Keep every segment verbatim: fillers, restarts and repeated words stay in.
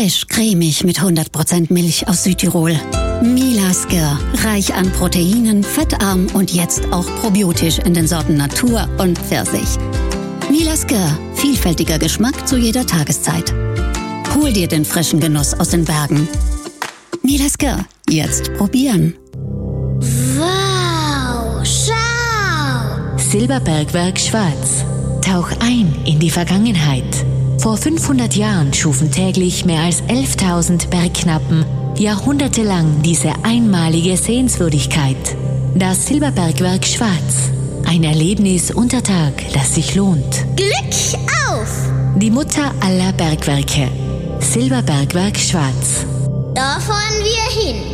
Frisch, cremig mit hundert Prozent Milch aus Südtirol. Mila Skir, reich an Proteinen, fettarm und jetzt auch probiotisch in den Sorten Natur und Pfirsich. Mila Skir, vielfältiger Geschmack zu jeder Tageszeit. Hol dir den frischen Genuss aus den Bergen. Mila Skir, jetzt probieren. Wow, schau! Silberbergwerk Schwarz. Tauch ein in die Vergangenheit. Vor fünfhundert Jahren schufen täglich mehr als elftausend Bergknappen jahrhundertelang diese einmalige Sehenswürdigkeit. Das Silberbergwerk Schwarz. Ein Erlebnis unter Tag, das sich lohnt. Glück auf! Die Mutter aller Bergwerke. Silberbergwerk Schwarz. Da fahren wir hin.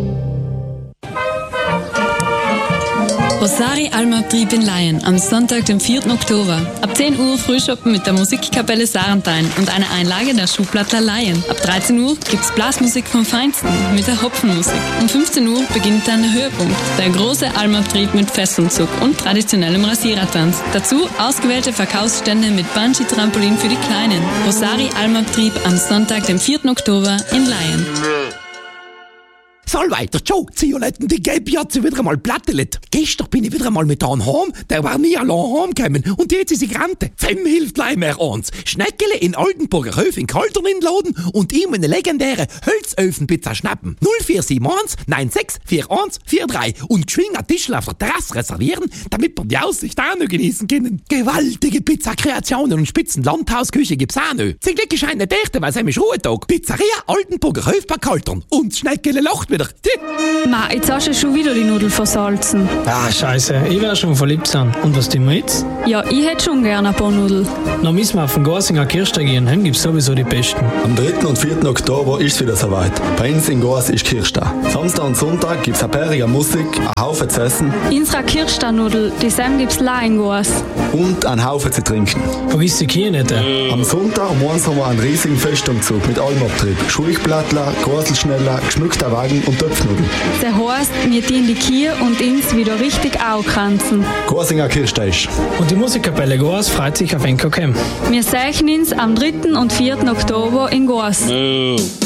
Rosari Almabtrieb in Laien am Sonntag, dem vierten Oktober. Ab zehn Uhr Frühschoppen mit der Musikkapelle Sarentein und einer Einlage der Schuhplattler Laien. Ab dreizehn Uhr gibt's Blasmusik vom Feinsten mit der Hopfenmusik. Um fünfzehn Uhr beginnt dann der Höhepunkt, der große Almabtrieb mit Fesselzug und traditionellem Rasierertanz. Dazu ausgewählte Verkaufsstände mit Bungee-Trampolin für die Kleinen. Rosari Almabtrieb am Sonntag, dem vierten Oktober in Laien. Soll weiter, Joe, Zioletten, die Gabi hat sie wieder einmal plattelet. Gestern bin ich wieder einmal mit einem heim, der war nie allein heimgekommen und jetzt ist sie Grante. Fem hilft gleich mehr uns. Schneckele in Oldenburger Höf in Kaltern in Laden und ihm eine legendäre Hölzöfenpizza schnappen. null vier sieben eins neun sechs vier eins vier drei und geschwind einen Tischl auf der Terrasse reservieren, damit wir die Aussicht auch noch genießen können. Gewaltige Pizzakreationen und spitzen Landhausküche gibt's auch noch. Zum Glück ist eine Dichte, weil es ist Ruhetag. Pizzeria Oldenburger Höf bei Kaltern und Schneckele lacht wieder. Ma, jetzt hast du schon wieder die Nudeln versalzen. Ah, scheiße, ich wär schon verliebt sein. Und was tun wir jetzt? Ja, ich hätte schon gerne ein paar Nudeln. Na, müssen wir auf den Garsinger Kirchtag gehen, heim gibt's sowieso die besten. Am dritten und vierten Oktober ist es wieder soweit. Bei uns in Gors ist Kirchtag. Samstag und Sonntag gibt's eine bärige Musik, einen Haufen zu essen. Unsere Kirchtag-Nudel, die Sam gibt's leih in Gors. Und einen Haufen zu trinken. Vergiss die Kühe nicht. Äh. Am Sonntag um eins haben wir einen riesigen Festumzug mit allem Abtrieb. Schulchplattler, Gorselschneller, geschmückter Wagen und Töpfnudeln. Das heisst, wir dienen die Kühe und uns wieder richtig aufkränzen. Gorsinger Kirchtag. Und die Musikkapelle Gors freut sich auf N K K. Wir sehen uns am dritten und vierten Oktober in Gors. Mm.